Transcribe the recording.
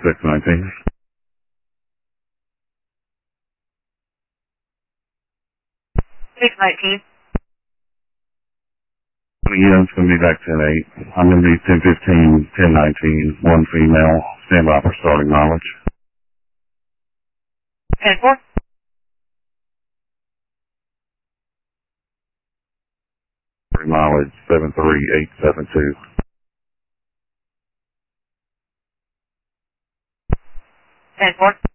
619. Again, it's going to be back 10-8. I'm going to be 10-15, 10-19, one female. Stand by for starting mileage. 10-4. Mileage 73872. 10-4.